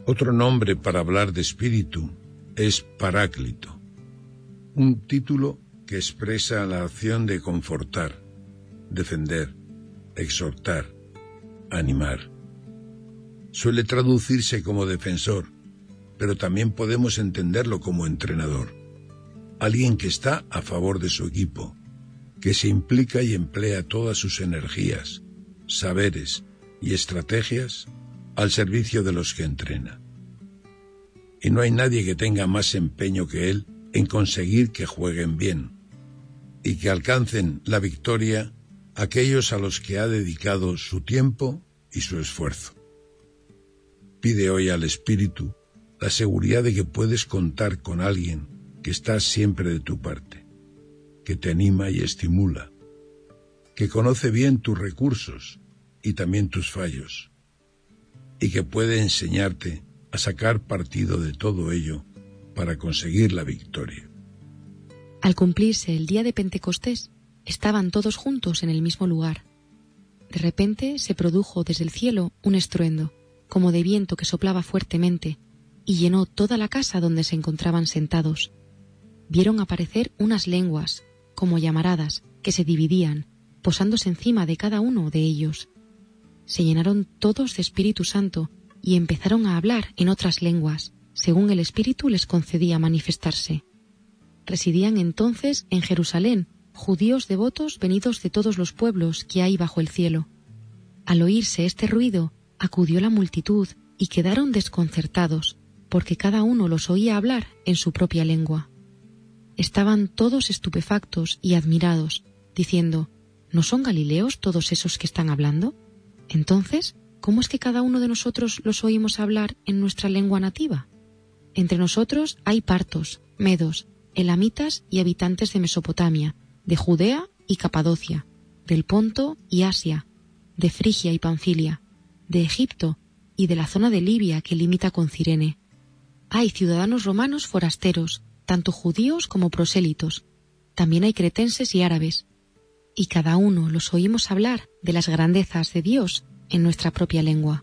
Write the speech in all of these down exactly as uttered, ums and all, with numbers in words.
Otro nombre para hablar de espíritu es Paráclito, un título que expresa la acción de confortar, defender, exhortar, animar. Suele traducirse como defensor, pero también podemos entenderlo como entrenador, alguien que está a favor de su equipo, que se implica y emplea todas sus energías, saberes y estrategias al servicio de los que entrena. Y no hay nadie que tenga más empeño que él en conseguir que jueguen bien y que alcancen la victoria aquellos a los que ha dedicado su tiempo y su esfuerzo. Pide hoy al Espíritu la seguridad de que puedes contar con alguien que está siempre de tu parte, que te anima y estimula, que conoce bien tus recursos y también tus fallos, y que puede enseñarte a sacar partido de todo ello para conseguir la victoria. Al cumplirse el día de Pentecostés, estaban todos juntos en el mismo lugar. De repente se produjo desde el cielo un estruendo, como de viento que soplaba fuertemente, y llenó toda la casa donde se encontraban sentados. Vieron aparecer unas lenguas, como llamaradas, que se dividían, posándose encima de cada uno de ellos. Se llenaron todos de Espíritu Santo y empezaron a hablar en otras lenguas, según el Espíritu les concedía manifestarse. Residían entonces en Jerusalén judíos devotos venidos de todos los pueblos que hay bajo el cielo. Al oírse este ruido, acudió la multitud y quedaron desconcertados, porque cada uno los oía hablar en su propia lengua. Estaban todos estupefactos y admirados, diciendo: ¿no son galileos todos esos que están hablando? Entonces, ¿cómo es que cada uno de nosotros los oímos hablar en nuestra lengua nativa? Entre nosotros hay partos, medos, elamitas y habitantes de Mesopotamia, de Judea y Capadocia, del Ponto y Asia, de Frigia y Panfilia, de Egipto y de la zona de Libia que limita con Cirene. Hay ciudadanos romanos forasteros, tanto judíos como prosélitos. También hay cretenses y árabes. Y cada uno los oímos hablar de las grandezas de Dios en nuestra propia lengua.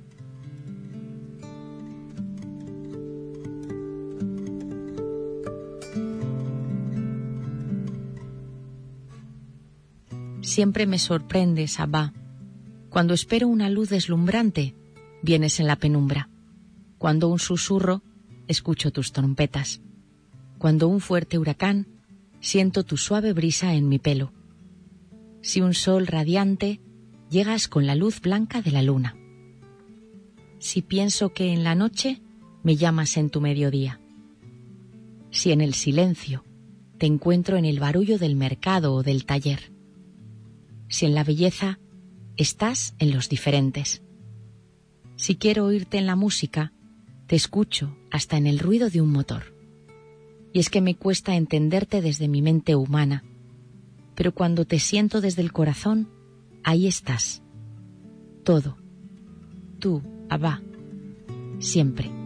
Siempre me sorprendes, Abba. Cuando espero una luz deslumbrante, vienes en la penumbra. Cuando un susurro, escucho tus trompetas. Cuando un fuerte huracán, siento tu suave brisa en mi pelo. Si un sol radiante, llegas con la luz blanca de la luna. Si pienso que en la noche, me llamas en tu mediodía. Si en el silencio, te encuentro en el barullo del mercado o del taller. Si en la belleza, estás en los diferentes. Si quiero oírte en la música, te escucho hasta en el ruido de un motor. Y es que me cuesta entenderte desde mi mente humana, pero cuando te siento desde el corazón, ahí estás. Todo. Tú, Abba, siempre.